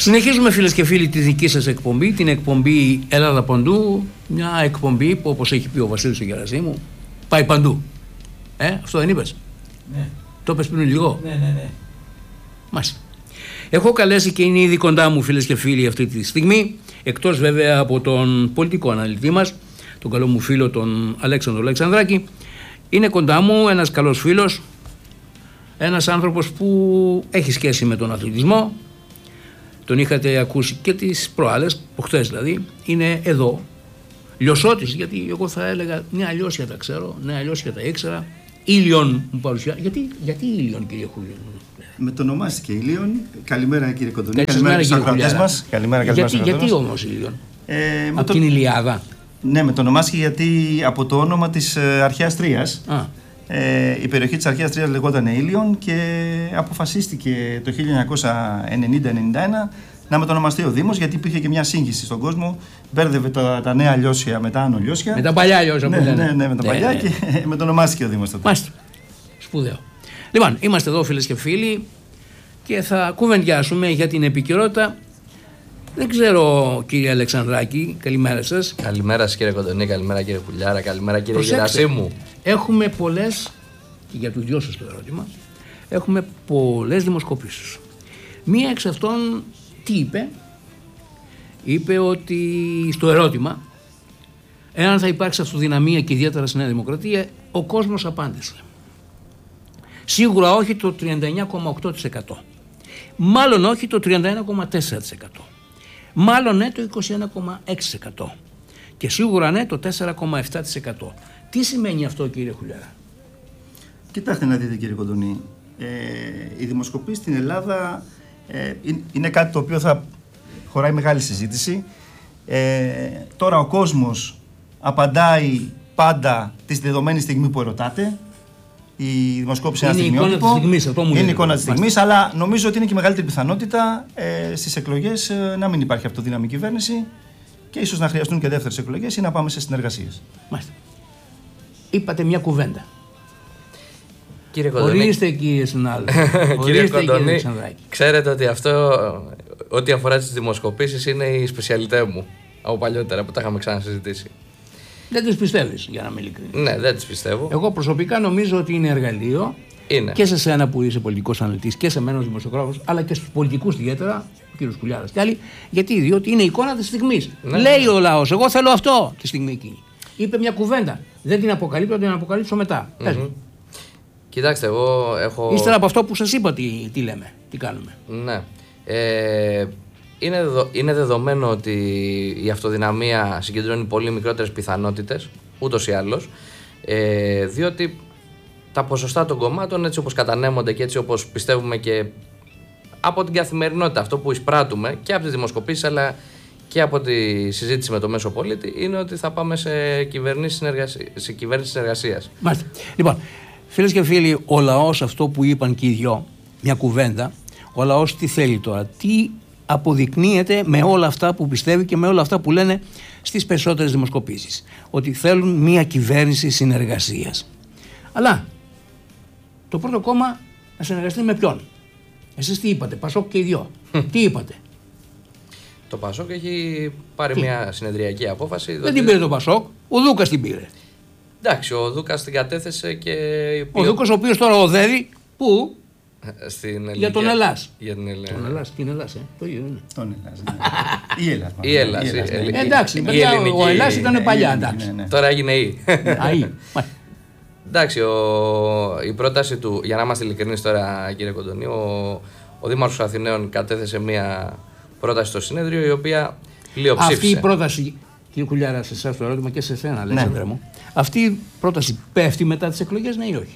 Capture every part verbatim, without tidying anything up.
Συνεχίζουμε, φίλες και φίλοι, τη δική σας εκπομπή, την εκπομπή Ελλάδα Παντού. Μια εκπομπή που, όπως έχει πει ο Βασίλης ο Γερασίμου, πάει παντού. Ε, αυτό δεν είπες? Ναι. Το είπες πριν λίγο? Ναι, ναι, ναι. Μάλιστα. Έχω καλέσει και είναι ήδη κοντά μου, φίλες και φίλοι, αυτή τη στιγμή, εκτός βέβαια από τον πολιτικό αναλυτή μας, τον καλό μου φίλο τον Αλέξανδρο Αλεξανδράκη, είναι κοντά μου ένας καλός φίλος, ένας άνθρωπος που έχει σχέση με τον αθλητισμό. Τον είχατε ακούσει και τις προάλλες, προχθές δηλαδή, είναι εδώ. Λιωσότης, γιατί εγώ θα έλεγα ναι, αλλιώς τα ξέρω, ναι, αλλιώς τα ήξερα. Ήλιον μου παρουσιάζει. Γιατί, γιατί Ήλιον, κύριε Χουλιόν? Με το ονομάστηκε Ήλιον. Καλημέρα, κύριε Κοντονή. Καλημέρα, καλημέρα στους ακροατές μας. Καλημέρα, καλημέρα. Γιατί, γιατί όμως Ήλιον? Ε, από το... την Ηλιάδα. Ναι, με το ονομάστηκε γιατί από το όνομα της ε, αρχαίας Τρίας. Α. Ε, η περιοχή της αρχαίας Τρίας λεγόταν Ήλιον και αποφασίστηκε το χίλια εννιακόσια ενενήντα ενενήντα ένα να μετονομαστεί ο Δήμος, γιατί υπήρχε και μια σύγχυση στον κόσμο. Μπέρδευε τα, τα νέα λιώσια με τα άνω λιώσια. Με τα παλιά λιώσια που ναι, λένε. Ναι, ναι, με τα παλιά ναι, ναι. Και μετονομάστηκε ο Δήμος τότε. Μάλιστα. Σπουδαίο. Λοιπόν, είμαστε εδώ, φίλες και φίλοι, και θα κουβεντιάσουμε για την επικαιρότητα. Δεν ξέρω, κύριε Αλεξανδράκη, καλημέρα σας. Καλημέρα σας, κύριε Κοντονή, καλημέρα κύριε Πουλιάρα, καλημέρα κύριε Γερασίμου. Έχουμε πολλές, και για τους δυο σας το ερώτημα, έχουμε πολλές δημοσκοπήσεις. Μία εξ αυτών τι είπε? Είπε ότι στο ερώτημα, εάν θα υπάρξει αυτοδυναμία και ιδιαίτερα στη Νέα Δημοκρατία, ο κόσμος απάντησε. Σίγουρα όχι το τριάντα εννιά κόμμα οκτώ τοις εκατό. Μάλλον όχι το τριάντα ένα κόμμα τέσσερα τοις εκατό. Μάλλον ναι το είκοσι ένα κόμμα έξι τοις εκατό. Και σίγουρα ναι το τέσσερα κόμμα επτά τοις εκατό. Τι σημαίνει αυτό, κύριε Χουλιάρα? Κοιτάξτε να δείτε, κύριε Κοντονή. Ε, η δημοσκοπή στην Ελλάδα ε, είναι κάτι το οποίο θα χωράει μεγάλη συζήτηση. Ε, τώρα ο κόσμος απαντάει πάντα τη δεδομένη στιγμή που ερωτάτε. Η δημοσκόπηση είναι η εικόνα της στιγμής, αυτό μου είναι είναι η εικόνα της στιγμής, αλλά νομίζω ότι είναι και η μεγαλύτερη πιθανότητα ε, στις εκλογές ε, να μην υπάρχει αυτοδύναμη κυβέρνηση και ίσως να χρειαστούν και δεύτερες εκλογές ή να πάμε σε συνεργασίες. Μάλιστα. Είπατε μια κουβέντα. Κύριε Κοντονή, ορίστε, κύριε συνάδελφε. Κύριε Κοντονή, ξέρετε ότι αυτό, ό,τι αφορά τις δημοσκοπήσεις, είναι η σπεσιαλιτέ μου από παλιότερα που τα είχαμε ξανασυζητήσει. Δεν τις πιστεύεις, για να είμαι ειλικρινής? Ναι, δεν τις πιστεύω. Εγώ προσωπικά νομίζω ότι είναι εργαλείο. Είναι. Και σε σένα που είσαι πολιτικός αναλυτής και σε μένα ως δημοσιογράφος, αλλά και στους πολιτικούς ιδιαίτερα, ο κύριος Κουλιάρας και άλλοι. Γιατί? Διότι είναι η εικόνα της στιγμής. Ναι. Λέει ο λαός, εγώ θέλω αυτό τη στιγμή εκείνη. Είπε μια κουβέντα. Δεν την αποκαλύπτω, την αποκαλύψω μετά. Mm-hmm. Κοιτάξτε, εγώ έχω. Ύστερα από αυτό που σας είπα, τι, τι λέμε, τι κάνουμε. Ναι. Ε, είναι, δεδο, είναι δεδομένο ότι η αυτοδυναμία συγκεντρώνει πολύ μικρότερες πιθανότητες, ούτως ή άλλως, ε, διότι τα ποσοστά των κομμάτων, έτσι όπως κατανέμονται και έτσι όπως πιστεύουμε και από την καθημερινότητα, αυτό που εισπράττουμε και από τις δημοσκοπήσεις αλλά και από τη συζήτηση με το μέσο πολίτη, είναι ότι θα πάμε σε κυβέρνηση συνεργασία, σε κυβέρνηση συνεργασίας. Μάλιστα. Λοιπόν, φίλες και φίλοι, ο λαός, αυτό που είπαν και οι δυο, μια κουβέντα, ο λαός τι θέλει τώρα, τι αποδεικνύεται με όλα αυτά που πιστεύει και με όλα αυτά που λένε στις περισσότερες δημοσκοπήσεις. Ότι θέλουν μια κυβέρνηση συνεργασίας. Αλλά το πρώτο κόμμα να συνεργαστεί με ποιον? Εσείς τι είπατε? Πασόκ και οι δυο. Τι είπατε? Το Πασόκ έχει πάρει τι? μια συνεδριακή απόφαση. Δεν δηλαδή... την πήρε το Πασόκ, ο Δούκας την πήρε. Εντάξει, ο Δούκας την κατέθεσε και... Ο Δούκας ο οποίος τώρα οδεύει, πού? Στην για τον Ελλάς. Για την Ελλάς. Τον Ελλάς, την Ελλάς, ε. Το ίδιο είναι. Τον Ελλάς. Η Ελλάς. Η Ελλάς. Εντάξει, ο Ελλάς ήταν παλιά, εντάξει. Τώρα έγινε η. Αΐ. Εντάξει, η πρόταση του, για να είμαστε ειλικρινείς τώρα, κύριε Κοντονή, ο, ο Δήμαρχος Αθηναίων κατέθεσε μια πρόταση στο συνέδριο η οποία πλειοψήφισε. Αυτή η πρόταση, κύριε Κουλιάρα, σε εσάς το ερώτημα και σε εσένα, Αλέξανδρε μου, αυτή η πρόταση πέφτει μετά τις εκλογές, ναι ή όχι?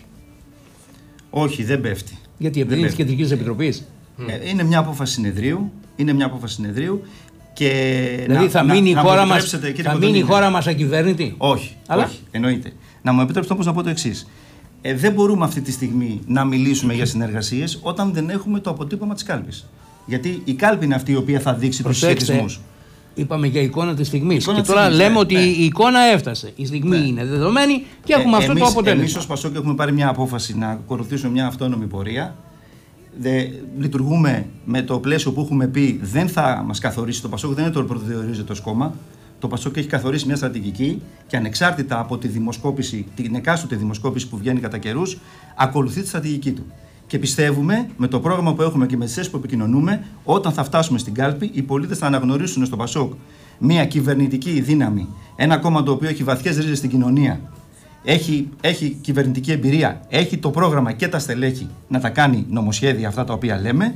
Όχι, δεν πέφτει. Γιατί επειδή είναι της Κεντρικής Επιτροπής. Ε, είναι μια απόφαση συνεδρίου. Είναι μια απόφαση συνεδρίου. Και δηλαδή να, θα να, μείνει, να, η, χώρα να μας, θα μείνει η χώρα μας ακυβέρνητη? Όχι, αλλά... όχι, εννοείται. Να μου επιτρέψετε όμως να πω το εξής. Ε, δεν μπορούμε αυτή τη στιγμή να μιλήσουμε για συνεργασίες όταν δεν έχουμε το αποτύπωμα της κάλπης. Γιατί η κάλπη είναι αυτή η οποία θα δείξει τους συσχετισμούς. Είπαμε για εικόνα της στιγμής. Εικόνα και της τώρα στιγμής, λέμε ναι, ότι ναι. η εικόνα έφτασε. Η στιγμή ναι. είναι δεδομένη και έχουμε ε, αυτό εμείς, το αποτέλεσμα. Εμείς ως Πασόκ έχουμε πάρει μια απόφαση να ακολουθήσουμε μια αυτόνομη πορεία. δε, λειτουργούμε με το πλαίσιο που έχουμε πει, δεν θα μας καθορίσει το Πασόκ, δεν είναι το πρωτοδιορίζεται ως κόμμα. Το Πασόκ έχει καθορίσει μια στρατηγική και ανεξάρτητα από τη δημοσκόπηση, την εκάστοτε δημοσκόπηση που βγαίνει κατά καιρούς, ακολουθεί τη στρατηγική του. Και πιστεύουμε με το πρόγραμμα που έχουμε και με τις θέσεις που επικοινωνούμε, όταν θα φτάσουμε στην κάλπη, οι πολίτες θα αναγνωρίσουν στο Πασόκ μια κυβερνητική δύναμη, ένα κόμμα το οποίο έχει βαθιές ρίζες στην κοινωνία, έχει, έχει κυβερνητική εμπειρία, έχει το πρόγραμμα και τα στελέχη να τα κάνει νομοσχέδια αυτά τα οποία λέμε.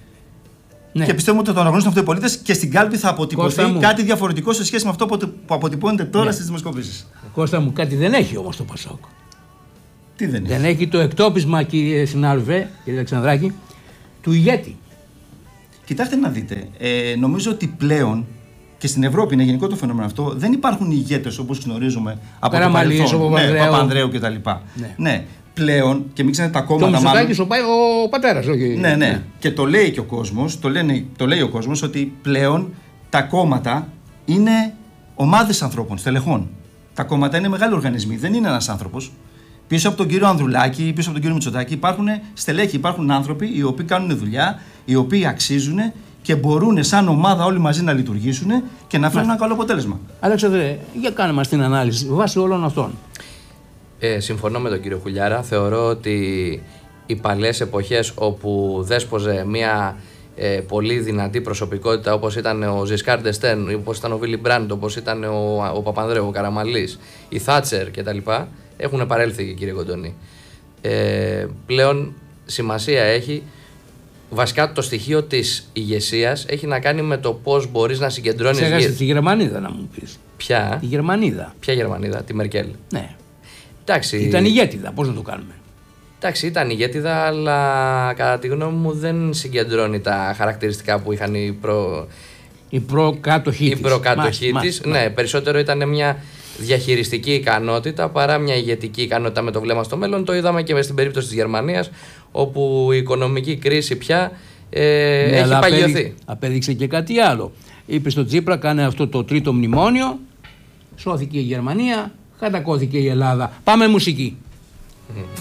Ναι. Και πιστεύουμε ότι θα το αναγνωρίσουν αυτό οι πολίτες και στην κάλπη θα αποτυπωθεί κάτι διαφορετικό σε σχέση με αυτό που αποτυπώνεται τώρα ναι. στις δημοσκοπήσεις. Κώστα μου, κάτι δεν έχει όμως το Πασόκ. Τι δεν έχει. Δεν έχει το εκτόπισμα, κύριε συνάδελφε, κύριε Αλεξανδράκη, του ηγέτη. Κοιτάξτε να δείτε. Ε, νομίζω ότι πλέον και στην Ευρώπη είναι γενικό το φαινόμενο αυτό. Δεν υπάρχουν ηγέτες όπως γνωρίζουμε από το παρελθόν. Ναι, Παπανδρέου κτλ. Ναι. ναι. Πλέον, και μην ξέρετε τα κόμματα. Το Μητσοτάκης ο, ο πατέρας, όχι. Ναι, ναι, ναι. Και το λέει και ο κόσμος, το, λένε, το λέει ο κόσμος ότι πλέον τα κόμματα είναι ομάδες ανθρώπων, στελεχών. Τα κόμματα είναι μεγάλοι οργανισμοί, δεν είναι ένας άνθρωπος. Πίσω από τον κύριο Ανδρουλάκη, πίσω από τον κύριο Μητσοτάκη υπάρχουν στελέχοι, υπάρχουν άνθρωποι οι οποίοι κάνουν δουλειά, οι οποίοι αξίζουν και μπορούν σαν ομάδα όλοι μαζί να λειτουργήσουν και να φέρουν ένα καλό αποτέλεσμα. Αλέξανδρε, για κάνε μας την ανάλυση βάσει όλων αυτών. Ε, συμφωνώ με τον κύριο Χουλιάρα. Θεωρώ ότι οι παλαιές εποχές όπου δέσποζε μια ε, πολύ δυνατή προσωπικότητα όπως ήταν ο Ζισκάρ Ντεστέν, όπως ήταν ο Βίλι Μπράντ, όπως ήταν ο, ο Παπανδρέου, ο Καραμανλής, η Θάτσερ κτλ. Έχουν παρέλθει, κύριε Κοντονή. Ε, πλέον σημασία έχει βασικά το στοιχείο της ηγεσίας έχει να κάνει με το πώς μπορείς να συγκεντρώνεις. Ξέχασε τη Γερμανίδα να μου πεις. Ποια? Τη Γερμανίδα. Ποια Γερμανίδα, τη Μερκέλ. Ναι. Εντάξει, ήταν ηγέτιδα, πώς να το κάνουμε. Εντάξει, ήταν ηγέτιδα, αλλά κατά τη γνώμη μου δεν συγκεντρώνει τα χαρακτηριστικά που είχαν οι προ... η προκάτοχή της. Η προκάτοχή της, ναι, μάλιστα. Περισσότερο ήταν μια διαχειριστική ικανότητα παρά μια ηγετική ικανότητα με το βλέμμα στο μέλλον. Το είδαμε και στην περίπτωση της Γερμανίας, όπου η οικονομική κρίση πια ε, ναι, έχει παγιωθεί. Απέδει, απέδειξε και κάτι άλλο. Είπε στο Τσίπρα, κάνε αυτό το τρίτο μνημόνιο, σώθηκε η Γερμανία, κατακώθηκε η Ελλάδα. Πάμε μουσική. Mm.